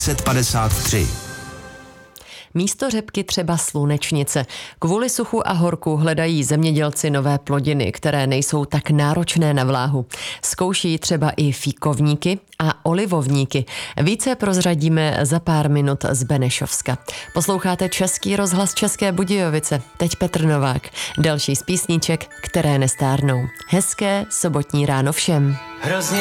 53. Místo řepky třeba slunečnice. Kvůli suchu a horku hledají zemědělci nové plodiny, které nejsou tak náročné na vláhu. Zkouší třeba i fíkovníky a olivovníky. Více prozradíme za pár minut z Benešovska. Posloucháte Český rozhlas České Budějovice. Teď Petr Novák. Další z písniček, které nestárnou. Hezké sobotní ráno všem. Hrozně